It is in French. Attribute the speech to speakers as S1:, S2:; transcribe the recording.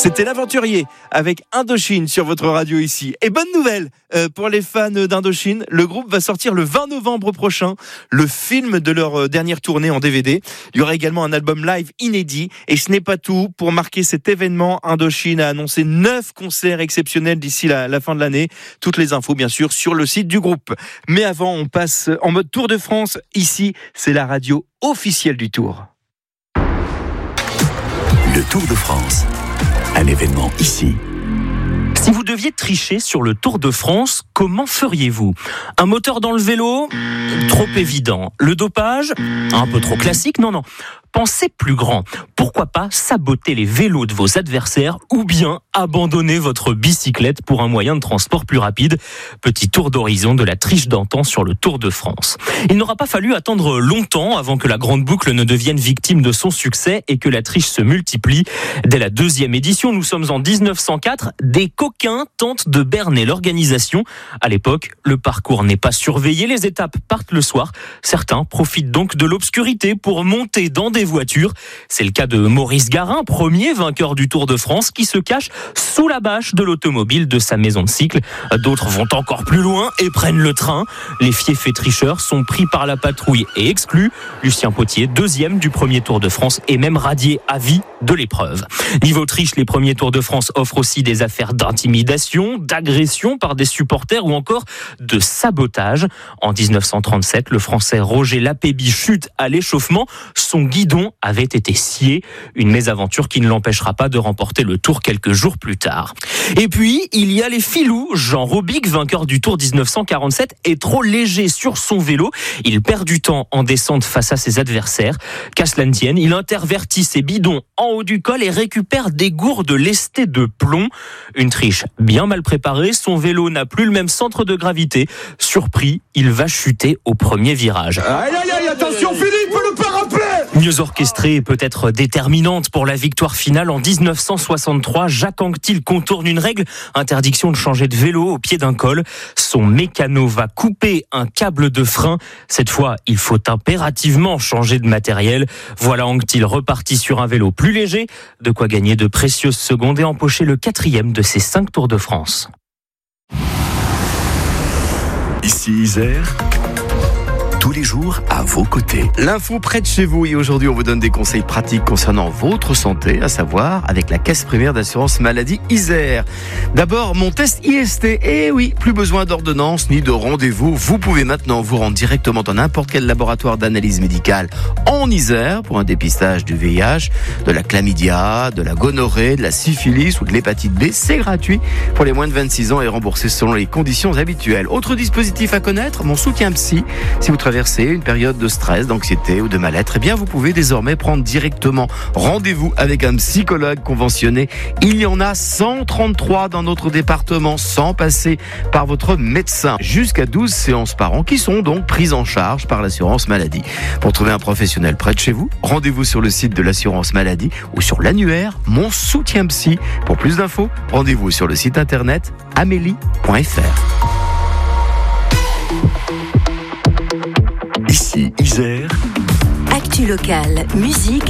S1: C'était l'aventurier avec Indochine sur votre radio ici. Et bonne nouvelle pour les fans d'Indochine, le groupe va sortir le 20 novembre prochain le film de leur dernière tournée en DVD. Il y aura également un album live inédit. Et ce n'est pas tout. Pour marquer cet événement, Indochine a annoncé 9 concerts exceptionnels d'ici la fin de l'année. Toutes les infos, bien sûr, sur le site du groupe. Mais avant, on passe en mode Tour de France. Ici, c'est la radio officielle du Tour.
S2: Le Tour de France. Un événement ici.
S3: Si vous deviez tricher sur le Tour de France, comment feriez-vous ? Un moteur dans le vélo ? Trop évident. Le dopage ? Un peu trop classique ? Non. Pensez plus grand. Pourquoi pas saboter les vélos de vos adversaires ou bien abandonner votre bicyclette pour un moyen de transport plus rapide ? Petit tour d'horizon de la triche d'antan sur le Tour de France. Il n'aura pas fallu attendre longtemps avant que la grande boucle ne devienne victime de son succès et que la triche se multiplie. Dès la 2e édition, nous sommes en 1904, des coquins tentent de berner l'organisation. À l'époque, le parcours n'est pas surveillé, les étapes partent le soir. Certains profitent donc de l'obscurité pour monter dans des voitures. C'est le cas de Maurice Garin, premier vainqueur du Tour de France, qui se cache sous la bâche de l'automobile de sa maison de cycle. D'autres vont encore plus loin et prennent le train. Les fiefs et tricheurs sont pris par la patrouille et exclus. Lucien Potier, 2e du premier Tour de France, est même radié à vie de l'épreuve. Niveau triche, les premiers Tours de France offrent aussi des affaires d'intimidation, d'agression par des supporters ou encore de sabotage. En 1937, le Français Roger Lapéby chute à l'échauffement. Son guidon avait été scié, une mésaventure qui ne l'empêchera pas de remporter le Tour quelques jours plus tard. Et puis, il y a les filous. Jean Robic, vainqueur du Tour 1947, est trop léger sur son vélo. Il perd du temps en descente face à ses adversaires. Qu'à cela ne tienne, il intervertit ses bidons en haut du col et récupère des gourdes lestées de plomb. Une triche bien mal préparée, son vélo n'a plus le même centre de gravité. Surpris, il va chuter au premier virage.
S4: Aïe, attention Philippe, le parapet!
S3: Mieux orchestrée et peut-être déterminante pour la victoire finale, en 1963, Jacques Anquetil contourne une règle, interdiction de changer de vélo au pied d'un col. Son mécano va couper un câble de frein. Cette fois, il faut impérativement changer de matériel. Voilà Anquetil reparti sur un vélo plus léger, de quoi gagner de précieuses secondes et empocher le 4e de ses 5 Tours de France.
S2: Ici Isère. Tous les jours à vos côtés.
S1: L'info près de chez vous, et aujourd'hui on vous donne des conseils pratiques concernant votre santé, à savoir avec la caisse primaire d'assurance maladie Isère. D'abord, mon test IST. Et oui, plus besoin d'ordonnance ni de rendez-vous. Vous pouvez maintenant vous rendre directement dans n'importe quel laboratoire d'analyse médicale en Isère pour un dépistage du VIH, de la chlamydia, de la gonorrhée, de la syphilis ou de l'hépatite B. C'est gratuit pour les moins de 26 ans et remboursé selon les conditions habituelles. Autre dispositif à connaître, mon soutien psy. Si vous traversez une période de stress, d'anxiété ou de mal-être, eh bien vous pouvez désormais prendre directement rendez-vous avec un psychologue conventionné. Il y en a 133 dans notre département sans passer par votre médecin. Jusqu'à 12 séances par an qui sont donc prises en charge par l'assurance maladie. Pour trouver un professionnel près de chez vous, rendez-vous sur le site de l'assurance maladie ou sur l'annuaire Mon Soutien Psy. Pour plus d'infos, rendez-vous sur le site internet amélie.fr.
S2: Ici Isère.
S5: Actu locale, musique